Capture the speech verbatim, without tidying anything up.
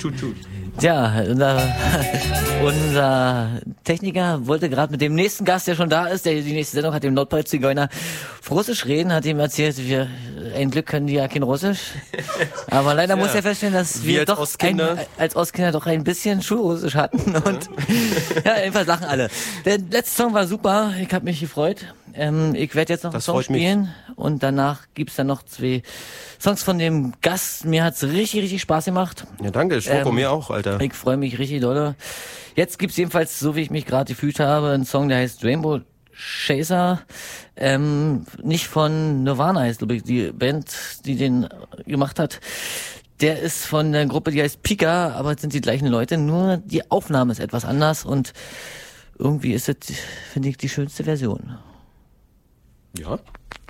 tschut, tschut. Ja, unser, unser Techniker wollte gerade mit dem nächsten Gast, der schon da ist, der die nächste Sendung hat, dem Nordpol-Zigeuner, auf Russisch reden, hat ihm erzählt, wir, ein Glück können die ja kein Russisch. Aber leider ja. muss er feststellen, dass wir, wir doch Ostkinder. Ein, als Ostkinder doch ein bisschen Schulrussisch hatten. Und ja, jedenfalls lachen alle. Der letzte Song war super, ich habe mich gefreut. Ähm, ich werde jetzt noch das einen Song spielen mich. Und danach gibt's dann noch zwei Songs von dem Gast. Mir hat's richtig, richtig Spaß gemacht. Ja, danke, Schoko, ähm, mir auch, Alter. Ich freue mich richtig doll. Jetzt gibt's jedenfalls, so wie ich mich gerade gefühlt habe, einen Song, der heißt Rainbow Chaser. Ähm, nicht von Nirvana heißt, glaube ich, die Band, die den gemacht hat. Der ist von der Gruppe, die heißt Pika, aber es sind die gleichen Leute, nur die Aufnahme ist etwas anders und irgendwie ist es, finde ich, die schönste Version. Ja.